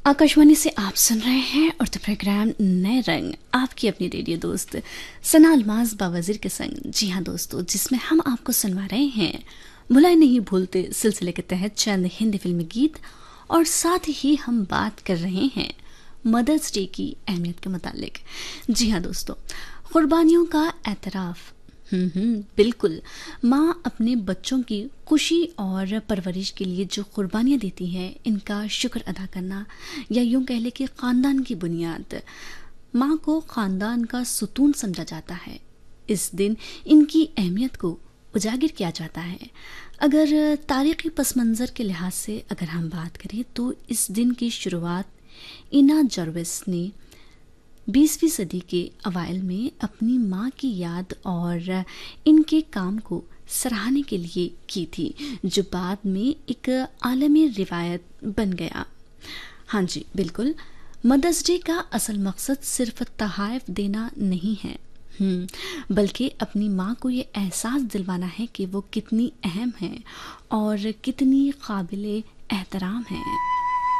आकाशवाणी से आप सुन रहे हैं और तो प्रोग्राम नए रंग आपकी अपनी रेडियो दोस्त सना अलमाज बावजीर के संग। जी हाँ दोस्तों, जिसमें हम आपको सुनवा रहे हैं भुलाए नहीं भूलते सिलसिले के तहत चंद हिंदी फिल्मी गीत, और साथ ही हम बात कर रहे हैं मदर्स डे की अहमियत के मुतालिक। जी हाँ दोस्तों, कुर्बानियों का एतराफ़। बिल्कुल। माँ अपने बच्चों की खुशी और परवरिश के लिए जो कुर्बानियाँ देती है, इनका शुक्र अदा करना, या यूं कह ले कि ख़ानदान की बुनियाद। माँ को ख़ानदान का सुतून समझा जाता है। इस दिन इनकी अहमियत को उजागर किया जाता है। अगर तारीख़ी पस मंज़र के लिहाज से अगर हम बात करें तो इस दिन की शुरुआत इना जर्विस ने 20वीं सदी के अवाइल में अपनी माँ की याद और इनके काम को सराहने के लिए की थी, जो बाद में एक आलमी रिवायत बन गया। हाँ जी बिल्कुल, मदर्स डे का असल मकसद सिर्फ तोहफ़ा देना नहीं है, बल्कि अपनी माँ को ये एहसास दिलवाना है कि वो कितनी अहम है और कितनी काबिले एहतराम है।